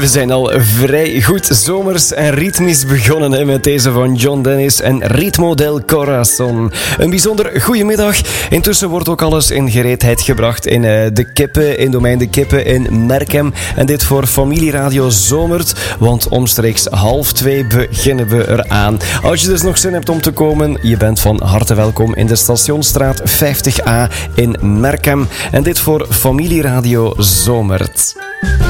We zijn al vrij goed zomers en ritmisch begonnen met deze van John Dennis en Ritmo del Corazon. Een bijzonder goedemiddag. Intussen wordt ook alles in gereedheid gebracht in in domein De Kippen in Merkem. En dit voor Familieradio Zomert, want omstreeks 1:30 beginnen we eraan. Als je dus nog zin hebt om te komen, je bent van harte welkom in de Stationsstraat 50A in Merkem. En dit voor Familieradio Zomert.